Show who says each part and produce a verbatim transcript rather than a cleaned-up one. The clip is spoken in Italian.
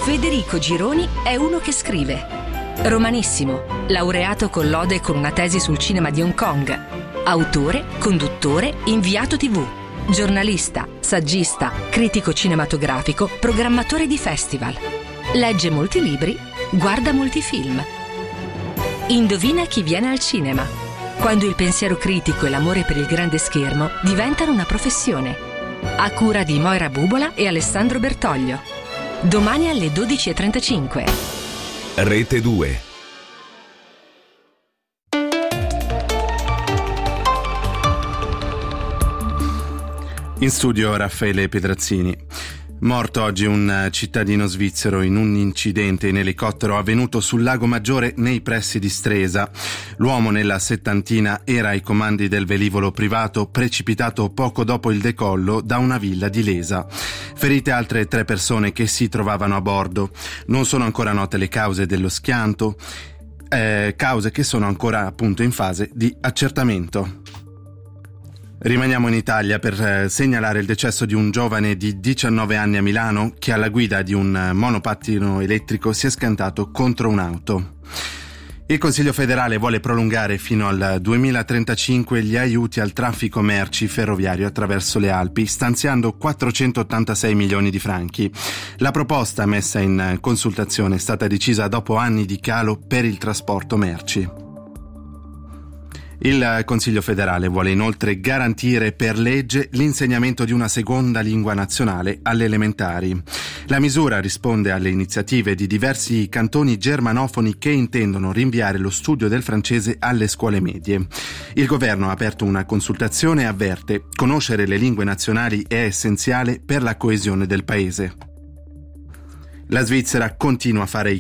Speaker 1: Federico Gironi è uno che scrive. Romanissimo, laureato con lode e con una tesi sul cinema di Hong Kong. Autore, conduttore, inviato tivù. Giornalista, saggista, critico cinematografico, programmatore di festival. Legge molti libri, guarda molti film. Indovina chi viene al cinema. Quando il pensiero critico e l'amore per il grande schermo diventano una professione. A cura di Moira Bubola e Alessandro Bertoglio. Domani alle dodici e trentacinque.
Speaker 2: Rete due.
Speaker 3: In studio Raffaele Pedrazzini. Morto oggi un cittadino svizzero in un incidente in elicottero avvenuto sul Lago Maggiore nei pressi di Stresa. L'uomo nella settantina era ai comandi del velivolo privato precipitato poco dopo il decollo da una villa di Lesa. Ferite altre tre persone che si trovavano a bordo. Non sono ancora note le cause dello schianto, eh, cause che sono ancora appunto in fase di accertamento. Rimaniamo in Italia per eh, segnalare il decesso di un giovane di diciannove anni a Milano che alla guida di un monopattino elettrico si è schiantato contro un'auto. Il Consiglio federale vuole prolungare fino al duemilatrentacinque gli aiuti al traffico merci ferroviario attraverso le Alpi, stanziando quattrocentottantasei milioni di franchi. La proposta messa in consultazione è stata decisa dopo anni di calo per il trasporto merci. Il Consiglio federale vuole inoltre garantire per legge l'insegnamento di una seconda lingua nazionale alle elementari. La misura risponde alle iniziative di diversi cantoni germanofoni che intendono rinviare lo studio del francese alle scuole medie. Il governo ha aperto una consultazione e avverte: conoscere le lingue nazionali è essenziale per la coesione del paese. La Svizzera continua a fare i